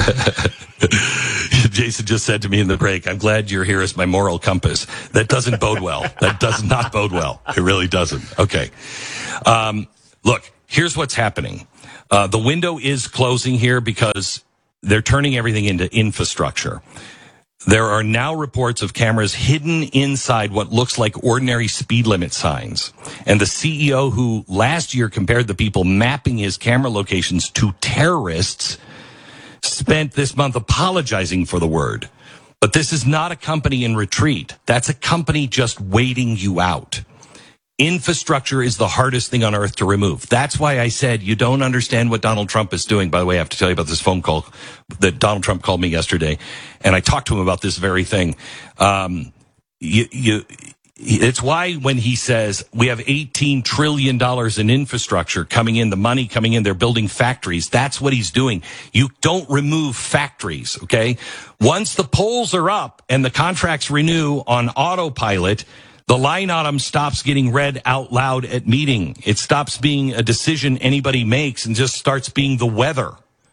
Jason just said to me in the break, I'm glad you're here as my moral compass. That doesn't bode well. That does not bode well. It really doesn't. Okay. Look, here's what's happening. The window is closing here because they're turning everything into infrastructure. There are now reports of cameras hidden inside what looks like ordinary speed limit signs. And the CEO who last year compared the people mapping his camera locations to terrorists spent this month apologizing for the word. But this is not a company in retreat. That's a company just waiting you out. Infrastructure is the hardest thing on earth to remove. That's why I said you don't understand what Donald Trump is doing. By the way, I have to tell you about this phone call that Donald Trump called me yesterday, and I talked to him about this very thing. It's why when he says we have $18 trillion in infrastructure coming in, the money coming in, they're building factories. That's what he's doing. You don't remove factories, okay? Once the polls are up and the contracts renew on autopilot, the line item stops getting read out loud at meeting. It stops being a decision anybody makes and just starts being the weather.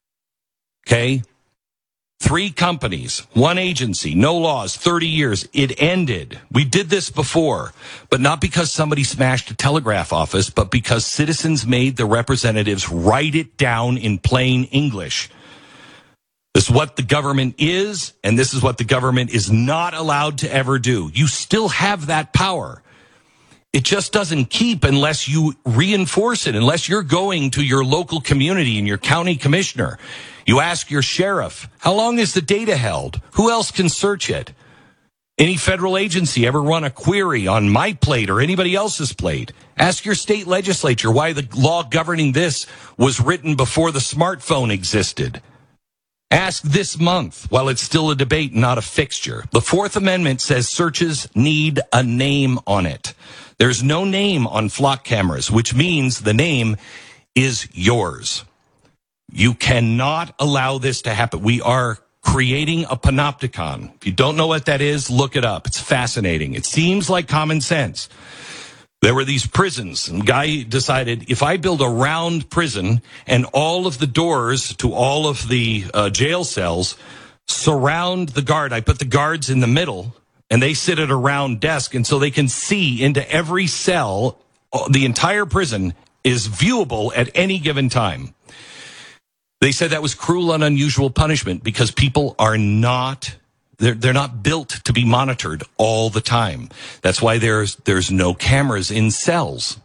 Okay? 3 companies, 1 agency, no laws, 30 years. It ended. We did this before, but not because somebody smashed a telegraph office, but because citizens made the representatives write it down in plain English. This is what the government is, and this is what the government is not allowed to ever do. You still have that power. It just doesn't keep unless you reinforce it, unless you're going to your local community and your county commissioner. You ask your sheriff, how long is the data held? Who else can search it? Any federal agency ever run a query on my plate or anybody else's plate? Ask your state legislature why the law governing this was written before the smartphone existed. Ask this month while it's still a debate, not a fixture. The Fourth Amendment says searches need a name on it. There's no name on flock cameras, which means the name is yours. You cannot allow this to happen. We are creating a panopticon. If you don't know what that is, look it up. It's fascinating. It seems like common sense. There were these prisons, and guy decided, if I build a round prison and all of the doors to all of the jail cells surround the guard, I put the guards in the middle, and they sit at a round desk, and so they can see into every cell. The entire prison is viewable at any given time. They said that was cruel and unusual punishment because people are not... They're not built to be monitored all the time. That's why there's no cameras in cells.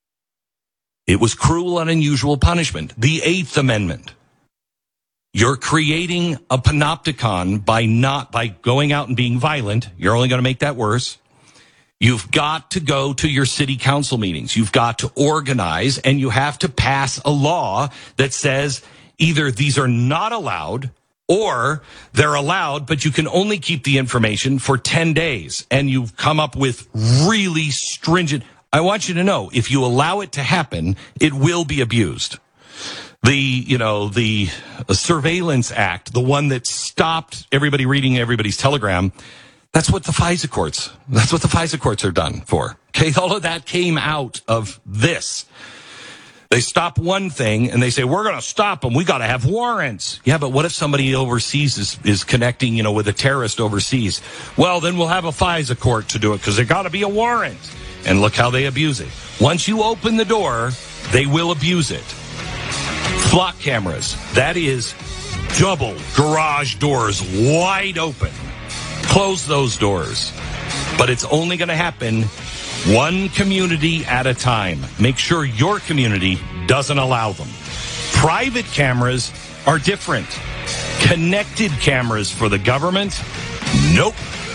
It was cruel and unusual punishment. The Eighth Amendment. You're creating a panopticon by going out and being violent. You're only going to make that worse. You've got to go to your city council meetings. You've got to organize, and you have to pass a law that says either these are not allowed or they're allowed, but you can only keep the information for 10 days. And you've come up with really stringent... I want you to know, if you allow it to happen, it will be abused. The Surveillance Act, the one that stopped everybody reading everybody's telegram, that's what the FISA courts are done for. Okay, all of that came out of this. They stop one thing and they say, we're going to stop them. We got to have warrants. Yeah, but what if somebody overseas is connecting, with a terrorist overseas? Well, then we'll have a FISA court to do it because there got to be a warrant. And look how they abuse it. Once you open the door, they will abuse it. Flock cameras, that is double garage doors wide open. Close those doors. But it's only going to happen one community at a time. Make sure your community doesn't allow them. Private cameras are different. Connected cameras for the government? Nope.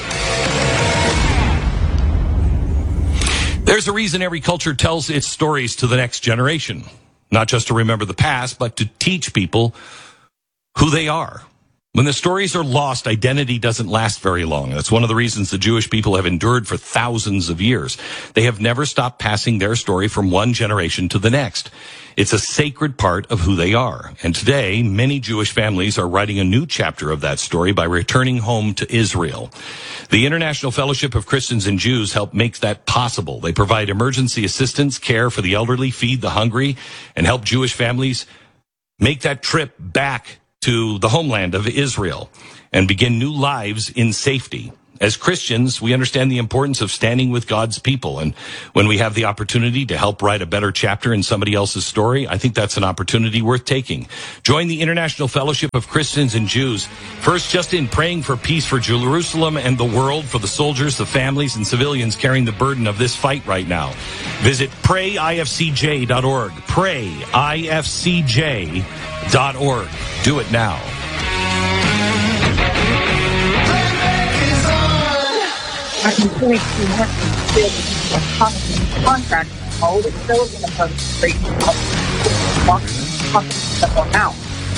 There's a reason every culture tells its stories to the next generation. Not just to remember the past, but to teach people who they are. When the stories are lost, identity doesn't last very long. That's one of the reasons the Jewish people have endured for thousands of years. They have never stopped passing their story from one generation to the next. It's a sacred part of who they are. And today, many Jewish families are writing a new chapter of that story by returning home to Israel. The International Fellowship of Christians and Jews help make that possible. They provide emergency assistance, care for the elderly, feed the hungry, and help Jewish families make that trip back to the homeland of Israel and begin new lives in safety. As Christians, we understand the importance of standing with God's people. And when we have the opportunity to help write a better chapter in somebody else's story, I think that's an opportunity worth taking. Join the International Fellowship of Christians and Jews. First, just in praying for peace for Jerusalem and the world, for the soldiers, the families, and civilians carrying the burden of this fight right now. Visit prayifcj.org. Prayifcj.org. Do it now. Are continuing to work with contract mode, it's still going to post straight out.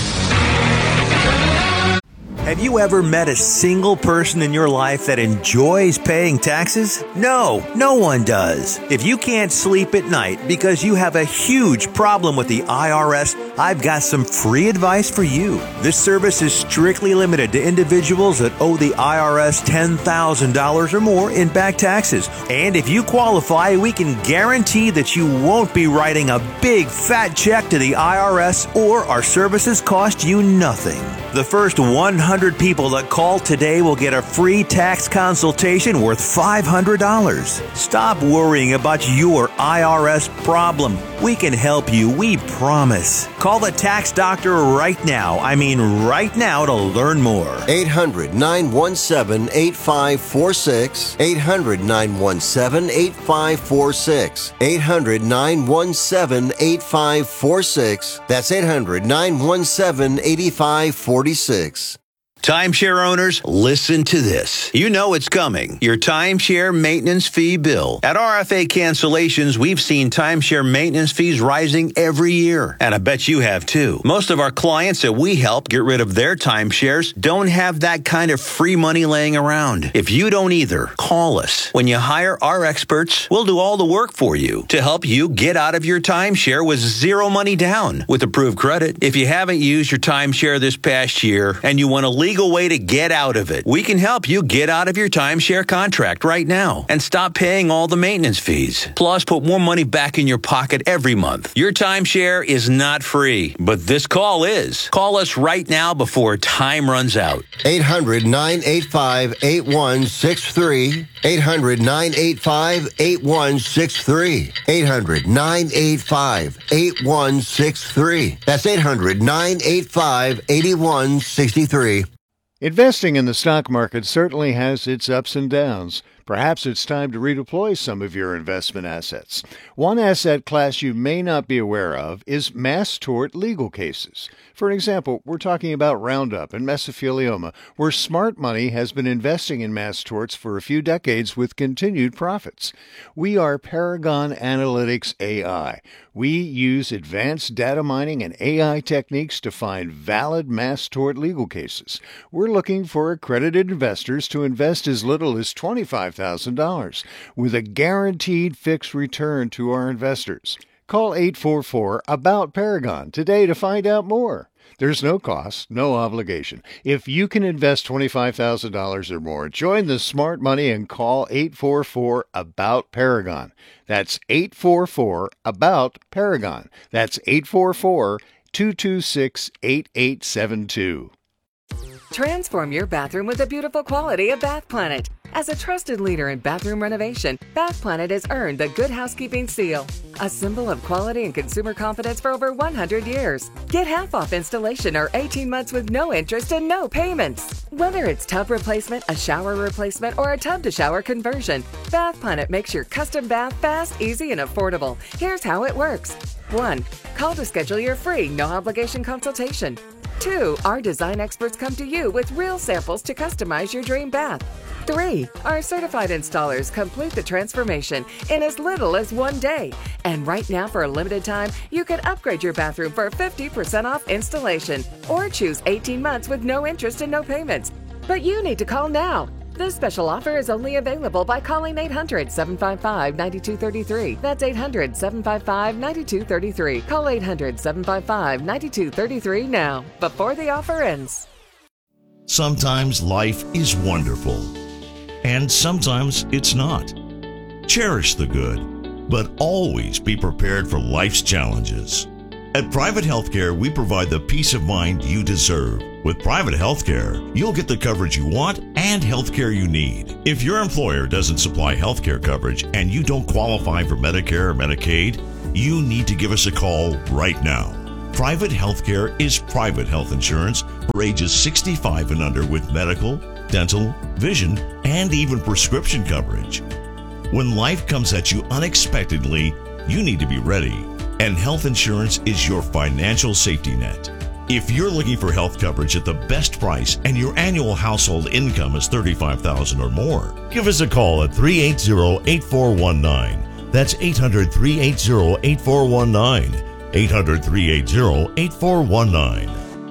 Have you ever met a single person in your life that enjoys paying taxes? No one does. If you can't sleep at night because you have a huge problem with the IRS, I've got some free advice for you. This service is strictly limited to individuals that owe the IRS $10,000 or more in back taxes. And if you qualify, we can guarantee that you won't be writing a big fat check to the IRS, or our services cost you nothing. The first 100 people that call today will get a free tax consultation worth $500. Stop worrying about your IRS problem. We can help you, we promise. Call the tax doctor right now. I mean right now, to learn more. 800-917-8546. 800-917-8546. 800-917-8546. That's 800-917-8546. Timeshare owners, listen to this. You know it's coming. Your timeshare maintenance fee bill. At RFA Cancellations, we've seen timeshare maintenance fees rising every year. And I bet you have too. Most of our clients that we help get rid of their timeshares don't have that kind of free money laying around. If you don't either, call us. When you hire our experts, we'll do all the work for you to help you get out of your timeshare with zero money down with approved credit. If you haven't used your timeshare this past year and you want to legal way to get out of it, we can help you get out of your timeshare contract right now and stop paying all the maintenance fees. Plus, put more money back in your pocket every month. Your timeshare is not free, but this call is. Call us right now before time runs out. 800-985-8163. 800-985-8163. 800-985-8163. That's 800-985-8163. Investing in the stock market certainly has its ups and downs. Perhaps it's time to redeploy some of your investment assets. One asset class you may not be aware of is mass tort legal cases. For example, we're talking about Roundup and mesothelioma, where smart money has been investing in mass torts for a few decades with continued profits. We are Paragon Analytics AI. We use advanced data mining and AI techniques to find valid mass tort legal cases. We're looking for accredited investors to invest as little as $25,000 with a guaranteed fixed return to our investors. Call 844-ABOUT-PARAGON today to find out more. There's no cost, no obligation. If you can invest $25,000 or more, join the smart money and call 844-ABOUT-PARAGON. That's 844-ABOUT-PARAGON. That's 844-226-8872. Transform your bathroom with the beautiful quality of Bath Planet. As a trusted leader in bathroom renovation, Bath Planet has earned the Good Housekeeping Seal, a symbol of quality and consumer confidence for over 100 years. Get half off installation or 18 months with no interest and no payments. Whether it's tub replacement, a shower replacement, or a tub-to-shower conversion, Bath Planet makes your custom bath fast, easy, and affordable. Here's how it works. 1. Call to schedule your free, no-obligation consultation. 2. Our design experts come to you with real samples to customize your dream bath. 3. Our certified installers complete the transformation in as little as 1 day. And right now, for a limited time, you can upgrade your bathroom for 50% off installation or choose 18 months with no interest and no payments. But you need to call now. This special offer is only available by calling 800-755-9233. That's 800-755-9233. Call 800-755-9233 now, before the offer ends. Sometimes life is wonderful, and sometimes it's not. Cherish the good, but always be prepared for life's challenges. At Private Healthcare, we provide the peace of mind you deserve. With Private Healthcare, you'll get the coverage you want and healthcare you need. If your employer doesn't supply healthcare coverage and you don't qualify for Medicare or Medicaid, you need to give us a call right now. Private Healthcare is private health insurance for ages 65 and under with medical, dental, vision, and even prescription coverage. When life comes at you unexpectedly, you need to be ready, and health insurance is your financial safety net. If you're looking for health coverage at the best price and your annual household income is $35,000 or more, give us a call at 380-8419. That's 800-380-8419. 800-380-8419.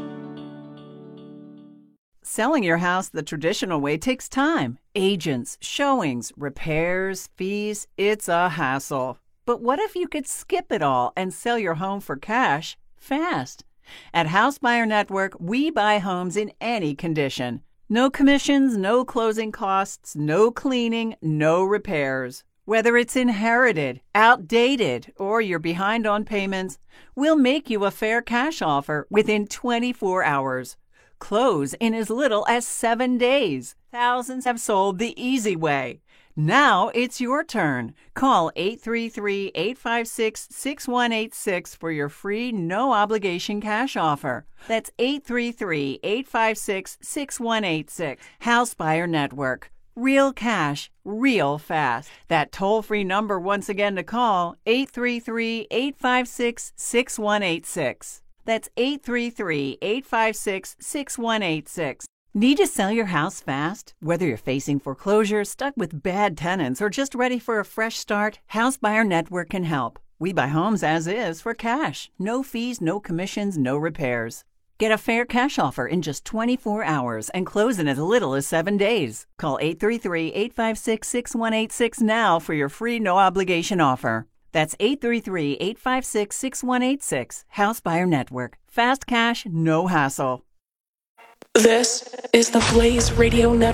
Selling your house the traditional way takes time. Agents, showings, repairs, fees, it's a hassle. But what if you could skip it all and sell your home for cash fast? At House Buyer Network, we buy homes in any condition. No commissions, no closing costs, no cleaning, no repairs. Whether it's inherited, outdated, or you're behind on payments, we'll make you a fair cash offer within 24 hours. Close in as little as 7 days. Thousands have sold the easy way. Now it's your turn. Call 833-856-6186 for your free, no-obligation cash offer. That's 833-856-6186. House Buyer Network. Real cash, real fast. That toll-free number once again to call, 833-856-6186. That's 833-856-6186. Need to sell your house fast? Whether you're facing foreclosure, stuck with bad tenants, or just ready for a fresh start, House Buyer Network can help. We buy homes as is for cash. No fees, no commissions, no repairs. Get a fair cash offer in just 24 hours and close in as little as 7 days. Call 833-856-6186 now for your free no-obligation offer. That's 833-856-6186. House Buyer Network. Fast cash, no hassle. This is the Blaze Radio Network.